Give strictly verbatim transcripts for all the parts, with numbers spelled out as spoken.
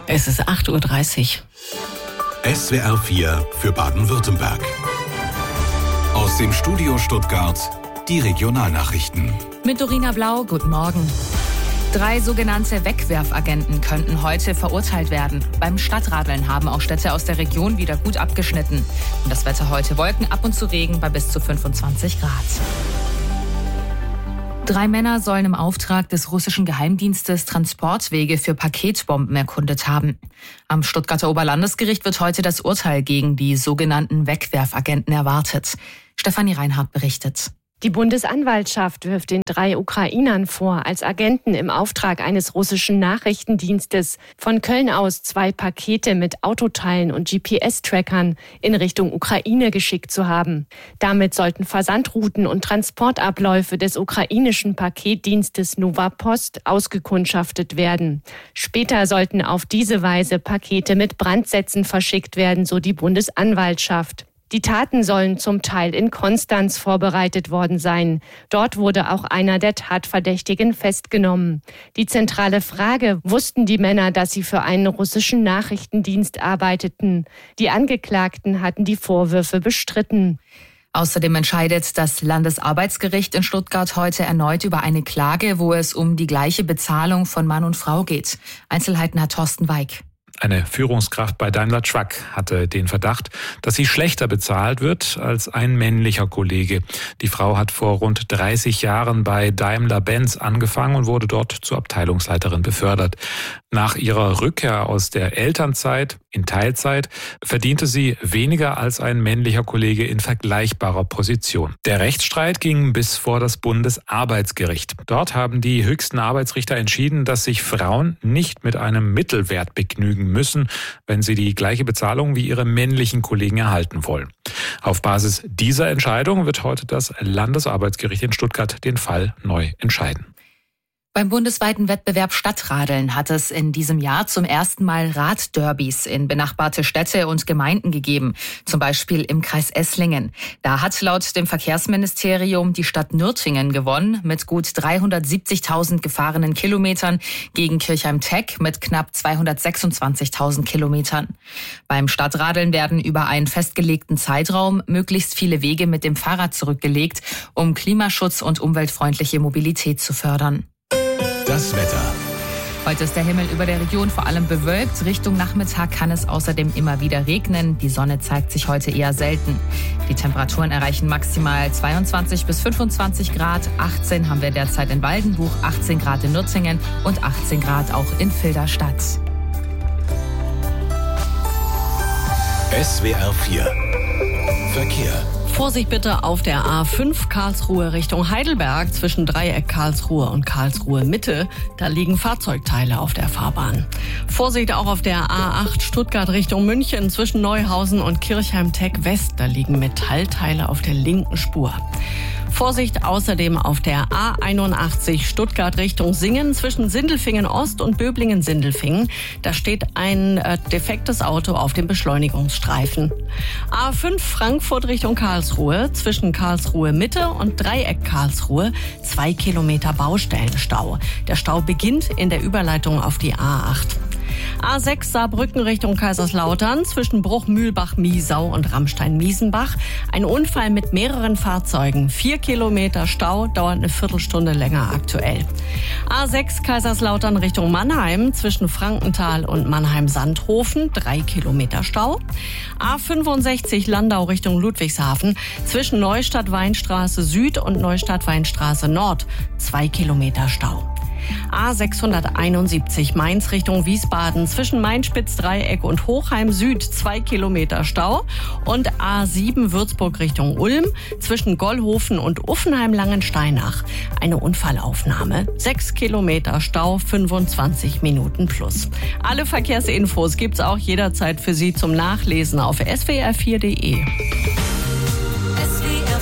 Es ist acht Uhr dreißig. S W R vier für Baden-Württemberg. Aus dem Studio Stuttgart die Regionalnachrichten. Mit Dorina Blau, guten Morgen. Drei sogenannte Wegwerfagenten könnten heute verurteilt werden. Beim Stadtradeln haben auch Städte aus der Region wieder gut abgeschnitten. Und das Wetter heute: Wolken, ab und zu Regen bei bis zu fünfundzwanzig Grad. Drei Männer sollen im Auftrag des russischen Geheimdienstes Transportwege für Paketbomben erkundet haben. Am Stuttgarter Oberlandesgericht wird heute das Urteil gegen die sogenannten Wegwerfagenten erwartet. Stefanie Reinhardt berichtet. Die Bundesanwaltschaft wirft den drei Ukrainern vor, als Agenten im Auftrag eines russischen Nachrichtendienstes von Köln aus zwei Pakete mit Autoteilen und G P S-Trackern in Richtung Ukraine geschickt zu haben. Damit sollten Versandrouten und Transportabläufe des ukrainischen Paketdienstes Nova Post ausgekundschaftet werden. Später sollten auf diese Weise Pakete mit Brandsätzen verschickt werden, so die Bundesanwaltschaft. Die Taten sollen zum Teil in Konstanz vorbereitet worden sein. Dort wurde auch einer der Tatverdächtigen festgenommen. Die zentrale Frage: Wussten die Männer, dass sie für einen russischen Nachrichtendienst arbeiteten? Die Angeklagten hatten die Vorwürfe bestritten. Außerdem entscheidet das Landesarbeitsgericht in Stuttgart heute erneut über eine Klage, wo es um die gleiche Bezahlung von Mann und Frau geht. Einzelheiten hat Thorsten Weig. Eine Führungskraft bei Daimler Truck hatte den Verdacht, dass sie schlechter bezahlt wird als ein männlicher Kollege. Die Frau hat vor rund dreißig Jahren bei Daimler-Benz angefangen und wurde dort zur Abteilungsleiterin befördert. Nach ihrer Rückkehr aus der Elternzeit in Teilzeit verdiente sie weniger als ein männlicher Kollege in vergleichbarer Position. Der Rechtsstreit ging bis vor das Bundesarbeitsgericht. Dort haben die höchsten Arbeitsrichter entschieden, dass sich Frauen nicht mit einem Mittelwert begnügen müssen, wenn sie die gleiche Bezahlung wie ihre männlichen Kollegen erhalten wollen. Auf Basis dieser Entscheidung wird heute das Landesarbeitsgericht in Stuttgart den Fall neu entscheiden. Beim bundesweiten Wettbewerb Stadtradeln hat es in diesem Jahr zum ersten Mal Radderbys in benachbarte Städte und Gemeinden gegeben, zum Beispiel im Kreis Esslingen. Da hat laut dem Verkehrsministerium die Stadt Nürtingen gewonnen mit gut dreihundertsiebzigtausend gefahrenen Kilometern gegen Kirchheim-Teck mit knapp zweihundertsechsundzwanzigtausend Kilometern. Beim Stadtradeln werden über einen festgelegten Zeitraum möglichst viele Wege mit dem Fahrrad zurückgelegt, um Klimaschutz und umweltfreundliche Mobilität zu fördern. Das Wetter. Heute ist der Himmel über der Region vor allem bewölkt. Richtung Nachmittag kann es außerdem immer wieder regnen. Die Sonne zeigt sich heute eher selten. Die Temperaturen erreichen maximal zweiundzwanzig bis fünfundzwanzig Grad. achtzehn haben wir derzeit in Waldenbuch, achtzehn Grad in Nürtingen und achtzehn Grad auch in Filderstadt. S W R vier Verkehr. Vorsicht bitte auf der A fünf Karlsruhe Richtung Heidelberg zwischen Dreieck Karlsruhe und Karlsruhe Mitte. Da liegen Fahrzeugteile auf der Fahrbahn. Vorsicht auch auf der A acht Stuttgart Richtung München zwischen Neuhausen und Kirchheim-Teck West. Da liegen Metallteile auf der linken Spur. Vorsicht außerdem auf der A einundachtzig Stuttgart Richtung Singen zwischen Sindelfingen Ost und Böblingen Sindelfingen. Da steht ein äh, defektes Auto auf dem Beschleunigungsstreifen. A fünf Frankfurt Richtung Karlsruhe zwischen Karlsruhe Mitte und Dreieck Karlsruhe. Zwei Kilometer Baustellenstau. Der Stau beginnt in der Überleitung auf die A acht. A sechs Saarbrücken Richtung Kaiserslautern zwischen Bruchmühlbach-Miesau und Ramstein-Miesenbach. Ein Unfall mit mehreren Fahrzeugen. Vier Kilometer Stau, dauert eine Viertelstunde länger aktuell. A sechs Kaiserslautern Richtung Mannheim zwischen Frankenthal und Mannheim-Sandhofen. Drei Kilometer Stau. A fünfundsechzig Landau Richtung Ludwigshafen zwischen Neustadt-Weinstraße Süd und Neustadt-Weinstraße Nord. Zwei Kilometer Stau. A sechshunderteinundsiebzig Mainz Richtung Wiesbaden zwischen Mainspitz-Dreieck und Hochheim Süd zwei Kilometer Stau und A sieben Würzburg Richtung Ulm zwischen Gollhofen und Uffenheim-Langensteinach eine Unfallaufnahme. Sechs Kilometer Stau, fünfundzwanzig Minuten plus. Alle Verkehrsinfos gibt's auch jederzeit für Sie zum Nachlesen auf s w r vier punkt d e.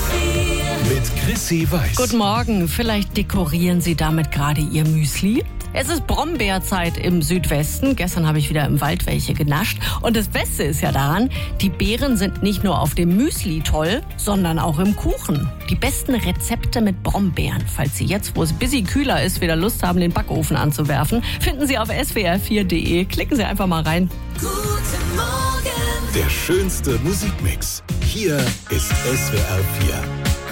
Mit Chrissy Weiß. Guten Morgen. Vielleicht dekorieren Sie damit gerade Ihr Müsli. Es ist Brombeerzeit im Südwesten. Gestern habe ich wieder im Wald welche genascht. Und das Beste ist ja daran, die Beeren sind nicht nur auf dem Müsli toll, sondern auch im Kuchen. Die besten Rezepte mit Brombeeren. Falls Sie jetzt, wo es busy kühler ist, wieder Lust haben, den Backofen anzuwerfen, finden Sie auf S W R vier Punkt de. Klicken Sie einfach mal rein. Guten Morgen. Der schönste Musikmix. Hier ist S W R vier.